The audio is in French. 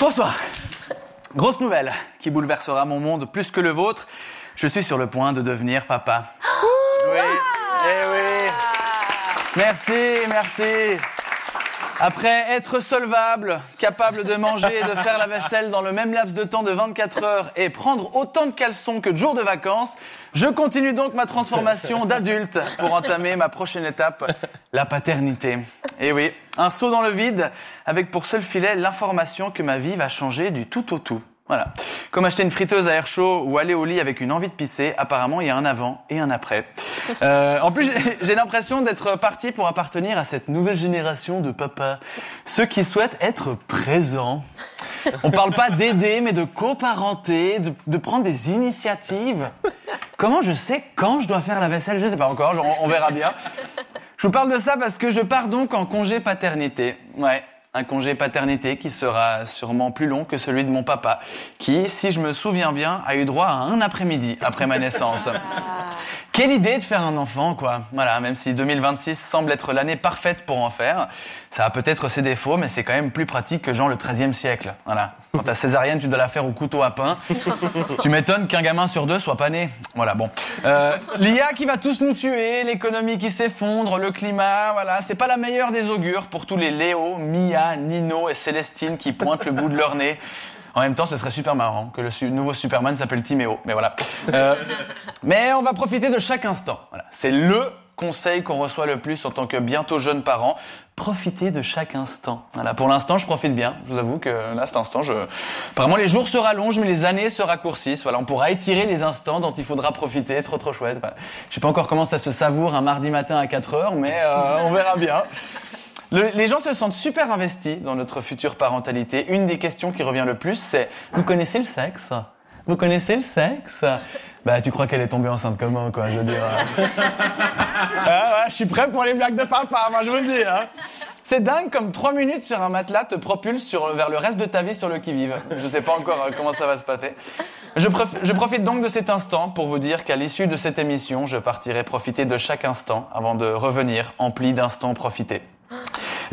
Bonsoir. Grosse nouvelle qui bouleversera mon monde plus que le vôtre. Je suis sur le point de devenir papa. Oui, eh oui. Merci. Après être solvable, capable de manger et de faire la vaisselle dans le même laps de temps de 24 heures et prendre autant de caleçons que de jours de vacances, je continue donc ma transformation d'adulte pour entamer ma prochaine étape, la paternité. Et oui, un saut dans le vide avec pour seul filet l'information que ma vie va changer du tout au tout. Voilà. Comme acheter une friteuse à air chaud ou aller au lit avec une envie de pisser, apparemment il y a un avant et un après. En plus, j'ai l'impression d'être parti pour appartenir à cette nouvelle génération de papas. Ceux qui souhaitent être présents. On parle pas d'aider, mais de coparenter, de prendre des initiatives. Comment je sais quand je dois faire la vaisselle? Je sais pas encore, on verra bien. Je vous parle de ça parce que je pars donc en congé paternité. Ouais. Un congé paternité qui sera sûrement plus long que celui de mon papa, qui, si je me souviens bien, a eu droit à un après-midi après ma naissance. Quelle idée de faire un enfant, quoi. Voilà, même si 2026 semble être l'année parfaite pour en faire, ça a peut-être ses défauts, mais c'est quand même plus pratique que genre le XIIIe siècle. Voilà. Quand ta césarienne, tu dois la faire au couteau à pain. Tu m'étonnes qu'un gamin sur deux soit pas né. Voilà, bon. L'IA qui va tous nous tuer, l'économie qui s'effondre, le climat, voilà. C'est pas la meilleure des augures pour tous les Léo, Mia, Nino et Célestine qui pointent le bout de leur nez. En même temps, ce serait super marrant que le nouveau Superman s'appelle Timéo. Mais voilà. Mais on va profiter de chaque instant. Voilà. C'est le conseil qu'on reçoit le plus en tant que bientôt jeune parent. Profitez de chaque instant. Voilà. Pour l'instant, je profite bien. Je vous avoue que là, à cet instant, apparemment, les jours se rallongent, mais les années se raccourcissent. Voilà. On pourra étirer les instants dont il faudra profiter. Trop chouette. Voilà. Je sais pas encore comment ça se savoure un mardi matin à 4h, mais on verra bien. Les gens se sentent super investis dans notre future parentalité. Une des questions qui revient le plus, c'est « Vous connaissez le sexe ? Vous connaissez le sexe ?» Bah, tu crois qu'elle est tombée enceinte comment, quoi, je veux dire. Je suis prêt pour les blagues de papa, moi, je vous le dis, hein. C'est dingue comme 3 minutes sur un matelas te propulsent vers le reste de ta vie sur le qui-vive. Je sais pas encore comment ça va se passer. Je profite donc de cet instant pour vous dire qu'à l'issue de cette émission, je partirai profiter de chaque instant avant de revenir empli d'instants profités.